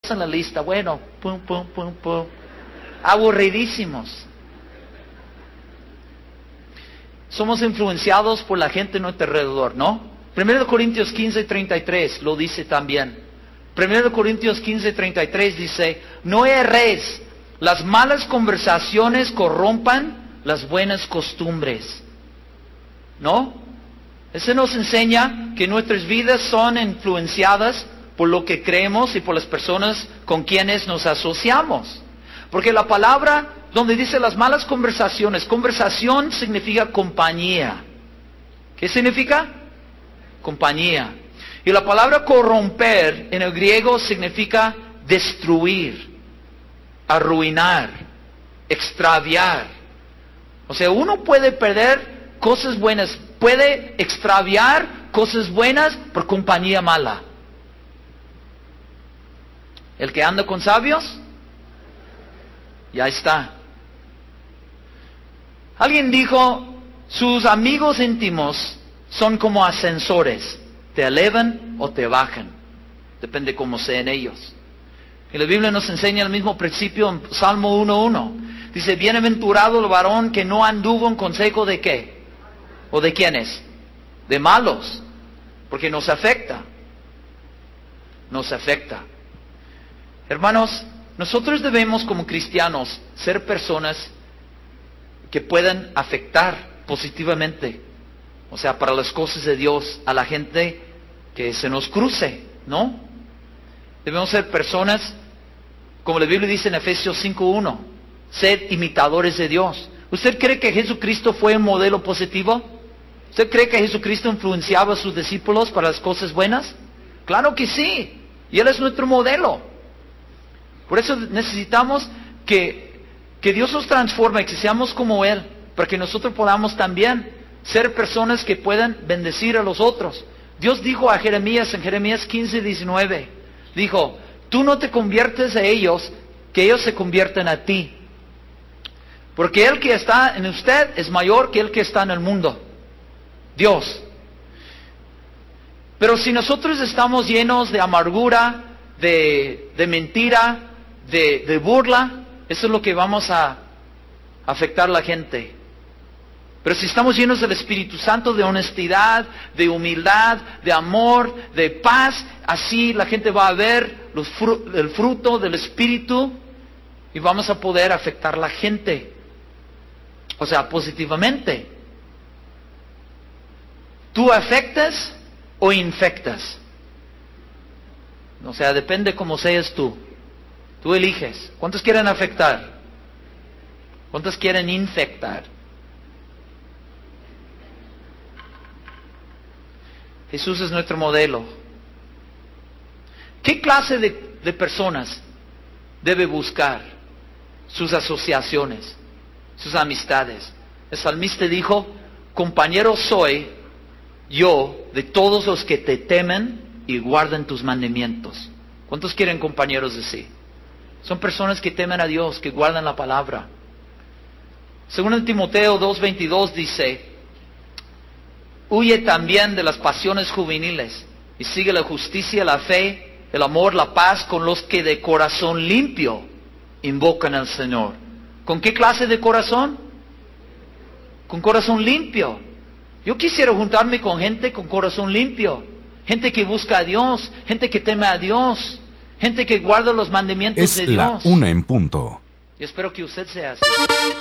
en la lista? Bueno, pum, pum, pum, pum. Aburridísimos. Somos influenciados por la gente a nuestro alrededor, ¿no? 1 Corintios 15:33 lo dice también. 1 Corintios 15:33 dice, no erréis, las malas conversaciones corrompan las buenas costumbres. ¿No? Eso nos enseña que nuestras vidas son influenciadas por lo que creemos y por las personas con quienes nos asociamos. Porque la palabra donde dice las malas conversaciones, conversación significa compañía. ¿Qué significa? Compañía. Y la palabra corromper en el griego significa destruir, arruinar, extraviar. O sea, uno puede perder cosas buenas, puede extraviar cosas buenas por compañía mala. El que anda con sabios, ya está. Alguien dijo, sus amigos íntimos son como ascensores, te elevan o te bajan, depende cómo sean ellos. Y la Biblia nos enseña el mismo principio en Salmo 1:1. Dice, bienaventurado el varón que no anduvo en consejo de ¿qué? ¿O de quiénes? De malos, porque nos afecta. Nos afecta. Hermanos, nosotros debemos como cristianos ser personas que puedan afectar positivamente, o sea, para las cosas de Dios, a la gente que se nos cruce, ¿no? Debemos ser personas, como la Biblia dice en Efesios 5:1, sed imitadores de Dios. ¿Usted cree que Jesucristo fue un modelo positivo? ¿Usted cree que Jesucristo influenciaba a sus discípulos para las cosas buenas? Claro que sí, y Él es nuestro modelo. Por eso necesitamos que Dios nos transforme, que seamos como Él, para que nosotros podamos también ser personas que puedan bendecir a los otros. Dios dijo a Jeremías en Jeremías 15:19, dijo, tú no te conviertes a ellos, que ellos se convierten a ti. Porque el que está en usted es mayor que el que está en el mundo. Dios. Pero si nosotros estamos llenos de amargura, de mentira, de burla, eso es lo que vamos a afectar a la gente. Pero si estamos llenos del Espíritu Santo, de honestidad, de humildad, de amor, de paz, así la gente va a ver el fruto del Espíritu y vamos a poder afectar a la gente. O sea, positivamente. ¿Tú afectas o infectas? O sea, depende cómo seas tú. Tú eliges. ¿Cuántos quieren afectar? ¿Cuántos quieren infectar? Jesús es nuestro modelo. ¿Qué clase de personas debe buscar? Sus asociaciones, sus amistades. El salmista dijo, compañero soy yo de todos los que te temen y guardan tus mandamientos. ¿Cuántos quieren compañeros de sí? Son personas que temen a Dios, que guardan la palabra. Según Timoteo 2:22 dice, huye también de las pasiones juveniles y sigue la justicia, la fe, el amor, la paz con los que de corazón limpio invocan al Señor. ¿Con qué clase de corazón? Con corazón limpio. Yo quisiera juntarme con gente con corazón limpio, gente que busca a Dios, gente que teme a Dios, gente que guarda los mandamientos de Dios. Es la 1:00 PM. Y espero que usted sea así.